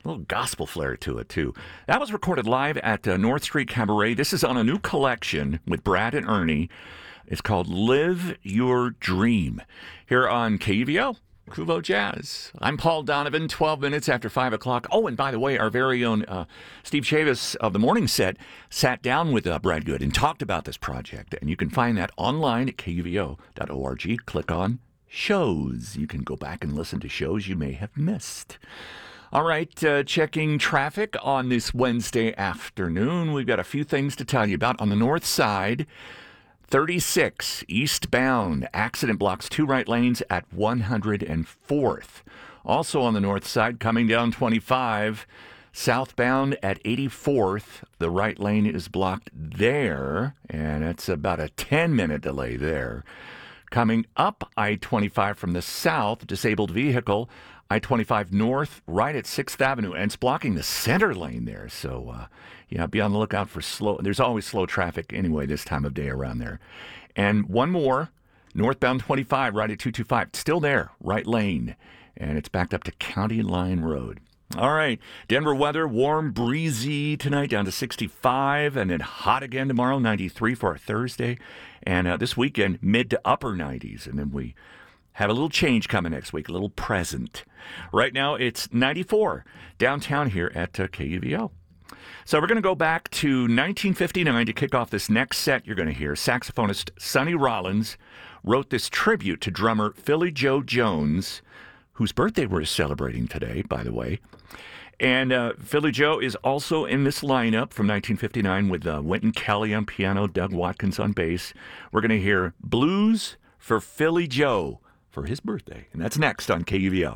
A little gospel flair to it, too. That was recorded live at North Street Cabaret. This is on a new collection with Brad and Ernie. It's called Live Your Dream here on KUVO, Kuvo Jazz. I'm Paul Donovan, 12 minutes after 5 o'clock. Oh, and by the way, our very own Steve Chavis of the Morning Set sat down with Brad Good and talked about this project. And you can find that online at kuvo.org. Click on shows. You can go back and listen to shows you may have missed. All right, checking traffic on this Wednesday afternoon. We've got a few things to tell you about. On the north side, 36 eastbound. Accident blocks 2 right lanes at 104th. Also on the north side, coming down 25, southbound at 84th. The right lane is blocked there, and it's about a 10-minute delay there. Coming up I-25 from the south, disabled vehicle, I-25 north, right at 6th Avenue, and it's blocking the center lane there. So, be on the lookout for slow. There's always slow traffic anyway this time of day around there. And one more, northbound 25, right at 225, still there, right lane, and it's backed up to County Line Road. All right, Denver weather, warm, breezy tonight, down to 65, and then hot again tomorrow, 93 for our Thursday. And this weekend, mid to upper 90s, and then we have a little change coming next week, a little present. Right now, it's 94 downtown here at KUVO. So we're going to go back to 1959 to kick off this next set you're going to hear. Saxophonist Sonny Rollins wrote this tribute to drummer Philly Joe Jones, whose birthday we're celebrating today, by the way. And Philly Joe is also in this lineup from 1959 with Wynton Kelly on piano, Doug Watkins on bass. We're going to hear Blues for Philly Joe for his birthday. And that's next on KUVO.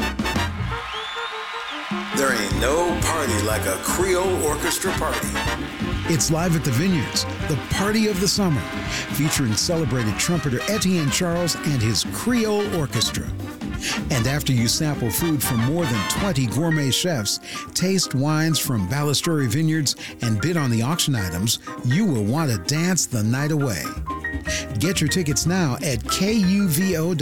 There ain't no party like a Creole orchestra party. It's live at the Vineyards, the party of the summer, featuring celebrated trumpeter Etienne Charles and his Creole Orchestra. And after you sample food from more than 20 gourmet chefs, taste wines from Ballasturi Vineyards, and bid on the auction items, you will want to dance the night away. Get your tickets now at kuvo.org.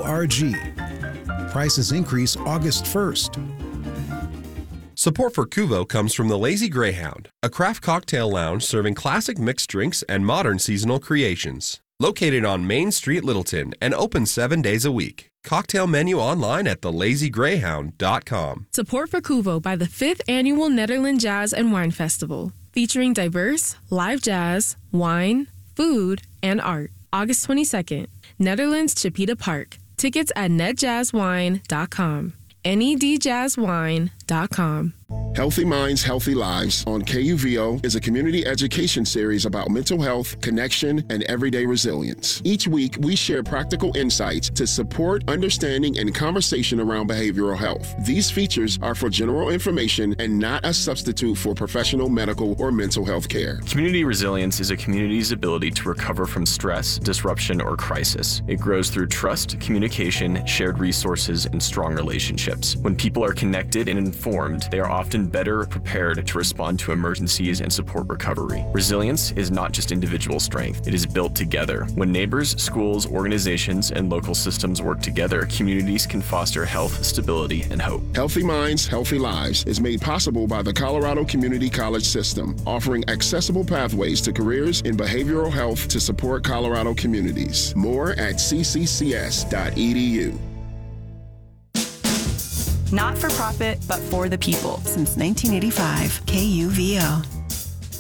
Prices increase August 1st. Support for Kuvo comes from the Lazy Greyhound, a craft cocktail lounge serving classic mixed drinks and modern seasonal creations. Located on Main Street, Littleton, and open 7 days a week. Cocktail menu online at thelazygreyhound.com. Support for Kuvo by the 5th Annual Netherlands Jazz and Wine Festival, featuring diverse live jazz, wine, food, and art. August 22nd, Netherlands Chipeta Park. Tickets at netjazzwine.com. nedjazzwine.com. Healthy Minds, Healthy Lives on KUVO is a community education series about mental health, connection, and everyday resilience. Each week, we share practical insights to support understanding and conversation around behavioral health. These features are for general information and not a substitute for professional medical or mental health care. Community resilience is a community's ability to recover from stress, disruption, or crisis. It grows through trust, communication, shared resources, and strong relationships. When people are connected and informed, they are often better prepared to respond to emergencies and support recovery. Resilience is not just individual strength, it is built together. When neighbors, schools, organizations, and local systems work together, communities can foster health, stability, and hope. Healthy Minds, Healthy Lives is made possible by the Colorado Community College System, offering accessible pathways to careers in behavioral health to support Colorado communities. More at cccs.edu. Not for profit, but for the people. Since 1985, KUVO.